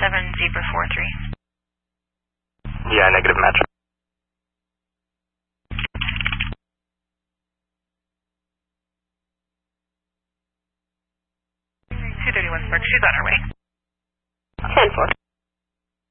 Zebra 43. Yeah, negative match. 231 Spark, she's on her way. 10-4.